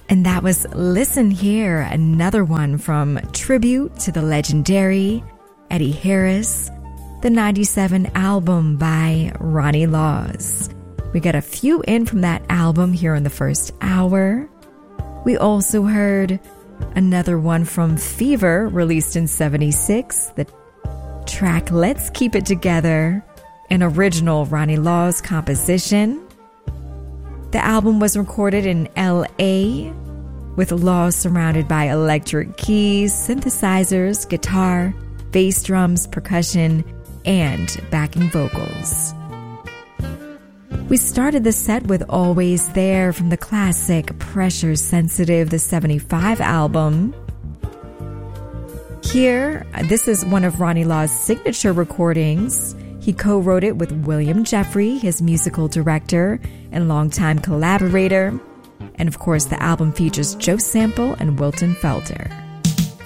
And that was Listen Here, another one from Tribute to the legendary Eddie Harris, the 97 album by Ronnie Laws. We got a few in from that album here in the first hour. We also heard another one from Fever, released in 76, the track Let's Keep It Together, an original Ronnie Laws composition. The album was recorded in L.A., with Laws surrounded by electric keys, synthesizers, guitar, bass drums, percussion, and backing vocals. We started the set with Always There from the classic Pressure Sensitive, the 75 album. Here, this is one of Ronnie Laws' signature recordings. He co-wrote it with William Jeffrey, his musical director and longtime collaborator. And of course, the album features Joe Sample and Wilton Felder.